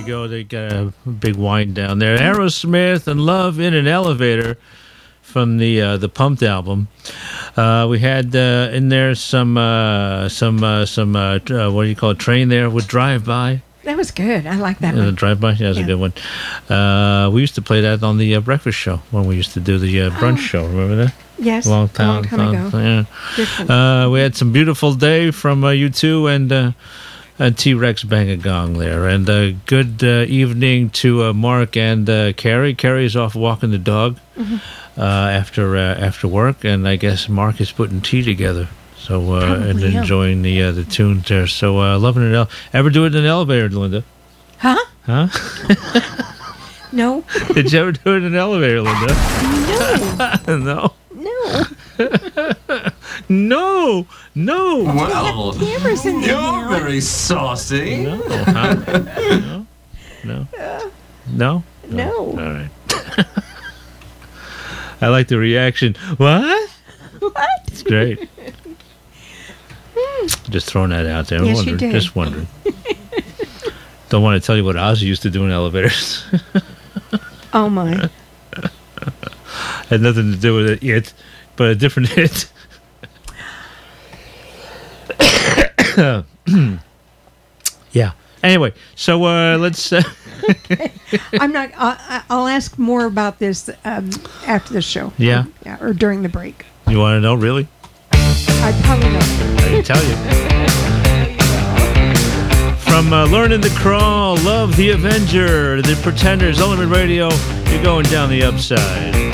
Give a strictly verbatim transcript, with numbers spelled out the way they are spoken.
go. They got a big wind down there. Aerosmith and Love in an Elevator from the uh, the Pumped album. Uh, we had uh, in there some uh, some uh, some uh, uh, what do you call it? Train there with Drive By. That was good. I like that Uh, one. Drive By, yeah, that's Yeah. a good one. Uh, we used to play that on the uh, breakfast show when we used to do the uh, brunch Oh. show. Remember that? Yes, long a time, long time ago. Yeah. Different. Uh, we had some Beautiful Day from uh, U two and uh, and T-Rex Bang a Gong there. And uh, good uh, evening to uh, Mark and uh, Carrie. Carrie's off walking the dog Mm-hmm. uh, after uh, after work, and I guess Mark is putting tea together. So uh, and Probably, yeah. enjoying the uh, the tunes there. So uh, loving it. El- Ever do it in an elevator, Linda? Huh? Huh? No. Did you ever do it in an elevator, Linda? No. No. No. No. No. Well, Cameras in there you're now. very saucy. No. Huh? No. No. No. No. All right. I like the reaction. What? What? It's great. Just throwing that out there. Yes, you wondering, did. Just wondering. Don't want to tell you what Ozzy used to do in elevators. Oh my. Had nothing to do with it yet, but a different hit. Yeah. Anyway, so uh, let's. Uh, I'm not. I, I'll ask more about this um, after the show. Yeah. Yeah, or during the break. you want to know, really? I probably don't. I didn't tell you. From uh, Learning to Crawl, Love the Avenger, The Pretenders, Element Radio, you're going down the upside.